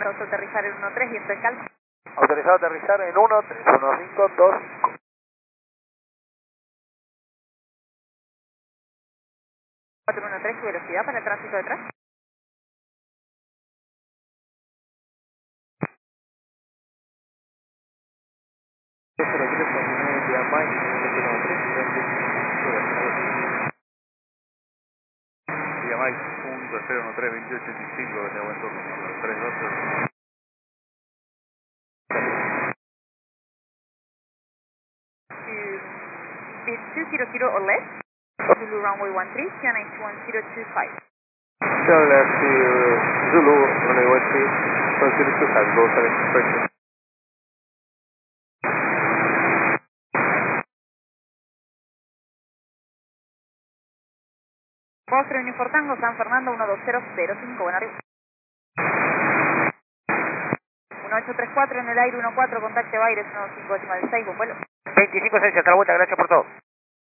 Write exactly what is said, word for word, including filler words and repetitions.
autorizados a aterrizar en uno tres, viento en calma. Autorizado a aterrizar en uno tres uno cinco dos cinco. cuatro uno tres, su velocidad para el tránsito detrás. Vía Mike, punto cero uno tres veintiocho ochenta y cinco, que te buen turno, tres dos. two zero zero or less, Zulu runway one three, C nine two one zero two five. Turn left to Zulu, runway one three, one zero two five, go seven, perfect. Foster Unifor Tango, San Fernando uno dos cero cero cinco, buena arriba. uno ocho tres cuatro en el aire, uno cuatro, contacte Baires uno cinco decimal seis, buen vuelo. veinticinco seis, hasta la vuelta, gracias por todo.